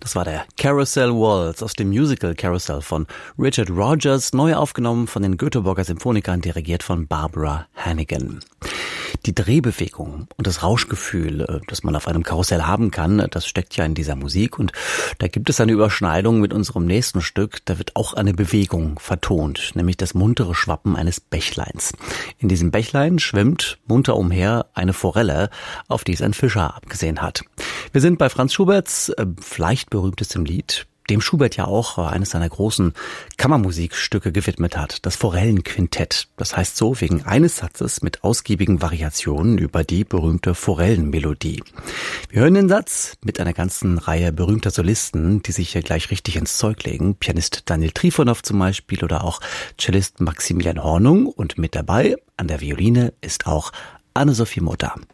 Das war der Carousel Waltz aus dem Musical Carousel von Richard Rodgers, neu aufgenommen von den Göteborger Symphonikern, dirigiert von Barbara Hannigan. Die Drehbewegung und das Rauschgefühl, das man auf einem Karussell haben kann, das steckt ja in dieser Musik, und da gibt es eine Überschneidung mit unserem nächsten Stück. Da wird auch eine Bewegung vertont, nämlich das muntere Schwappen eines Bächleins. In diesem Bächlein schwimmt munter umher eine Forelle, auf die es ein Fischer abgesehen hat. Wir sind bei Franz Schuberts vielleicht berühmtestem Lied, dem Schubert ja auch eines seiner großen Kammermusikstücke gewidmet hat, das Forellenquintett. Das heißt so wegen eines Satzes mit ausgiebigen Variationen über die berühmte Forellenmelodie. Wir hören den Satz mit einer ganzen Reihe berühmter Solisten, die sich hier gleich richtig ins Zeug legen. Pianist Daniel Trifonov zum Beispiel oder auch Cellist Maximilian Hornung. Und mit dabei an der Violine ist auch Anne-Sophie Mutter.